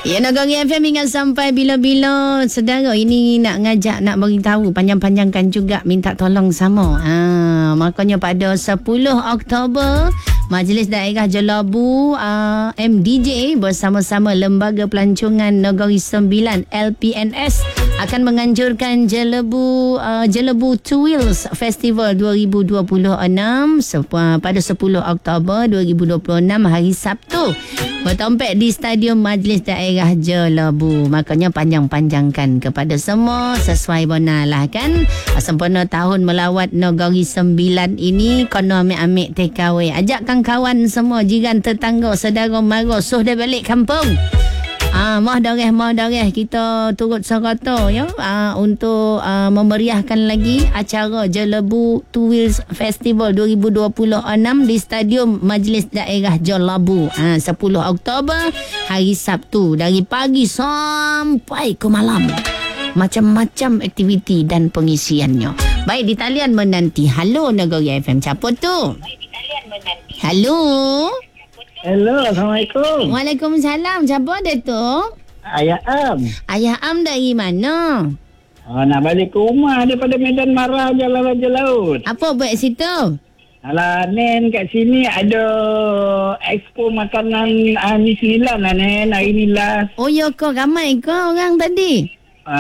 Ya, Nagari FM ingat sampai bila-bila. Saudara, ini nak ngajak, nak beritahu, panjang-panjangkan juga, minta tolong sama. Makanya pada 10 Oktober, Majlis Daerah Jelabu MDJ bersama-sama Lembaga Pelancongan Negeri Sembilan LPNS akan menganjurkan Jelebu Two Wheels Festival 2026 pada 10 Oktober 2026 hari Sabtu bertompek di Stadium Majlis Daerah Jelebu. Makanya panjang-panjangkan kepada semua sesuai benar lah kan. Sempena tahun melawat Negeri Sembilan ini, kena ambil-ambil takeaway. Ajakkan kawan semua, jiran, tetangga, saudara mara, suh dia balik kampung. Mah darah kita turut serta ya untuk memeriahkan lagi acara Jelebu Two Wheels Festival 2026 di Stadium Majlis Daerah Jelebu 10 Oktober hari Sabtu dari pagi sampai ke malam. Macam-macam aktiviti dan pengisiannya. Baik, di talian menanti. Halo Nagari FM. Siapa tu? Halo. Hello, Assalamualaikum. Waalaikumsalam. Siapa dia tu? Ayah Am. Ayah Am dari mana? Nak balik ke rumah daripada Medan Mara Jalan Raja Laut. Apa buat situ? Alah, Nen, kat sini ada expo makanan Nismilan lah, Nen. Hari ni last. Oh, ya kau ramai ke orang tadi?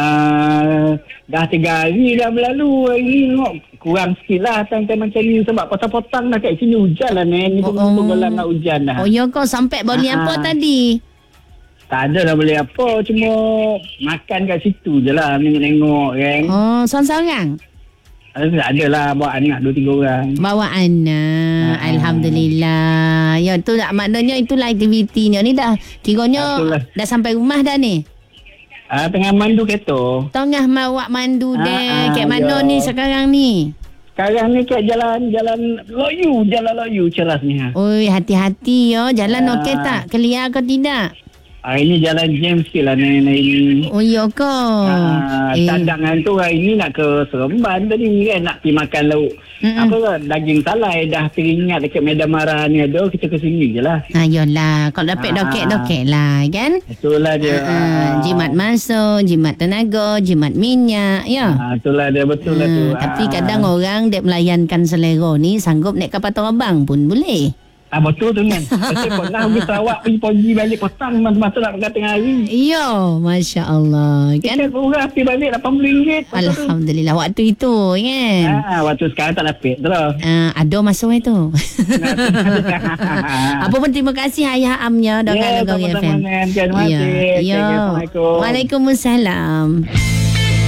Dah 3 hari dah berlalu. Hari ni tengok kurang sikit lah time-time macam ni. Sebab potong-potong dah kat sini hujan lah, Nen. Itu malam nak hujan dah. Oh, ya kau sampai beli apa tadi? Tak ada dah beli apa. Cuma makan kat situ je lah. Tengok-tengok kan. Oh, seorang-seorang? Ada lah, bawa anak 2-3 orang. Bawa anak. Alhamdulillah. Ya, tu maknanya itulah aktivitinya. Ni dah kiranya dah sampai rumah dah ni? Tengah mandu kereta. Tengah bawa mandu deh. Kat mana ni sekarang ni? Sekarang ni kat jalan Loyu ceras ni. Oi, hati-hati ya. Jalan okey tak? Clear ke tidak? Ini jalan jam sikit lah ni. Oh, ya ke? Cadangan tu hari ni nak ke Seremban tadi kan. Nak pergi makan lauk. Daging salai dah teringat dekat Medan Mara ni ada. Kita ke sini je lah. Yalah. Kalau dapat dokek lah kan? Itulah dia. Jimat masuk, jimat tenaga, jimat minyak. Ya. Itulah dia, betul lah tu. Tapi kadang orang dek melayankan selera ni sanggup naik kapal terbang pun boleh. Betul tu kan. Saya pernah pergi Sarawak, pergi balik petang masa nak pergi tengah hari. Ya, Masya Allah kan. Kita kurang pergi balik RM80. Alhamdulillah waktu itu kan. Waktu sekarang tak dapat tu lah. Ada masa itu. Apa pun terima kasih Ayah Amnya dengan Nagari FM. Terima kasih. Ya. Assalamualaikum. Waalaikumsalam.